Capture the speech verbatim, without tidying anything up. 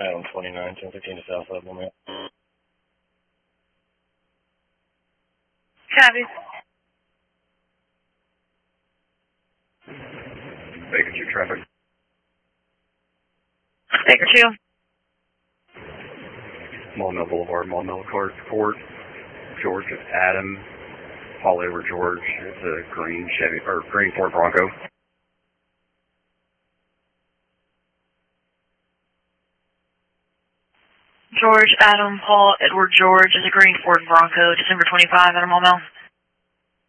Adam twenty-nine, ten fifteen to South Level, man. Copy. Baker two traffic. Baker two. Mall Mill Boulevard, Mall Mill Court, Court. George, Adam. Fall over George. It's a green Chevy, or green Ford Bronco. George, Adam, Paul, Edward, George is a green Ford Bronco, December twenty-fifth, Adam Mall Mill.